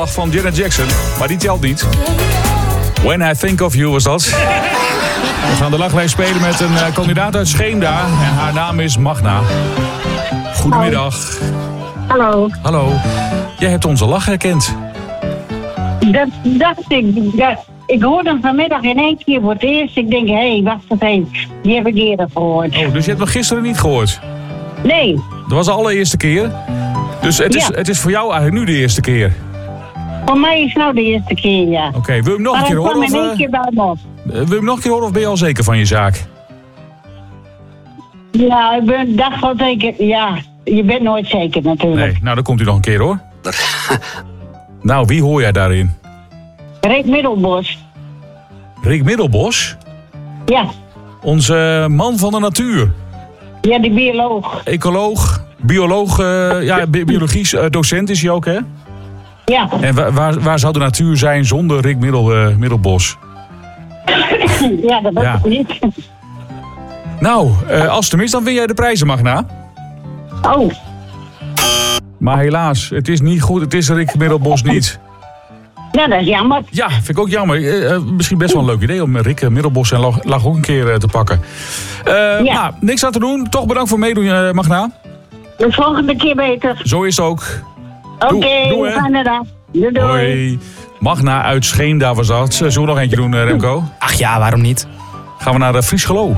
lach van Janet Jackson. Maar die telt niet. When I Think of You was dat. We gaan de lachlijn spelen met een kandidaat uit Scheemda. En haar naam is Magna. Goedemiddag. Hallo. Hallo. Jij hebt onze lach herkend. Dat dacht ik. Ik hoorde hem vanmiddag in één keer voor het eerst. Ik denk, hé, wacht eens even. Die heb ik eerder gehoord. Oh, dus je hebt hem gisteren niet gehoord? Nee. Dat was de allereerste keer. Dus het is voor jou eigenlijk nu de eerste keer. Voor mij is het nou de eerste keer, ja. Oké, wil je hem nog een Maar keer hij horen? kwam in één keer bij me op. Wil je hem nog een keer horen of ben je al zeker van je zaak? Ja, ik dacht wel zeker. Ja, je bent nooit zeker natuurlijk. Nee, nou dan komt hij nog een keer hoor. Nou, wie hoor jij daarin? Rick Middelbos. Rick Middelbos? Ja. Onze man van de natuur. Ja, die bioloog. Ecoloog, bioloog, biologisch docent is hij ook, hè? Ja. En waar zou de natuur zijn zonder Rick Middelbos? Ja, dat weet ik niet. Nou, als het hem is, dan win jij de prijzen, Magna. Oh. Maar helaas, het is niet goed. Het is Rick Middelbos niet. Ja, dat is jammer. Ja, vind ik ook jammer. Misschien best wel een leuk idee om Rick Middelbos en Lach ook een keer te pakken. Ja. Nou, niks aan te doen. Toch bedankt voor meedoen, Magna. De volgende keer beter. Zo is het ook. Oké, fijne dag. Doei, doei. Hoi. Magna uit Scheemda was dat. Zullen we nog eentje doen, Remco? Ach ja, waarom niet? Gaan we naar Friesgelo.